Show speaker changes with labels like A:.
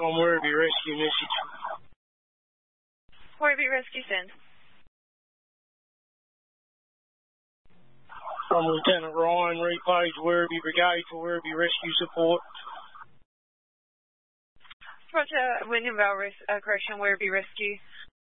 A: on Werribee Rescue message.
B: Werribee Rescue, send.
A: From Lieutenant Ryan, repage Werribee Brigade for Werribee Rescue support.
B: Roger, William Vale, correction, Werribee Rescue.